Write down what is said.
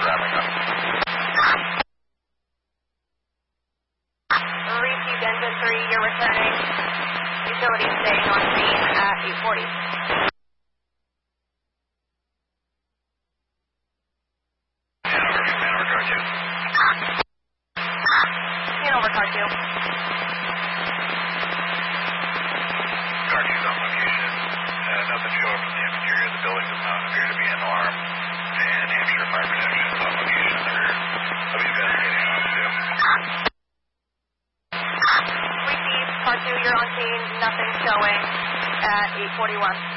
wrapping up. Received engine 3, you're returning. Utility staying on scene at 840. Hanover car 2. Car 2's on location. Nothing showing from the exterior of the building. Does not appear to be an alarm. And Hampshire Fire Protection is on location. They'll be investigating on too. Received car 2, you're on scene. Nothing showing at 841.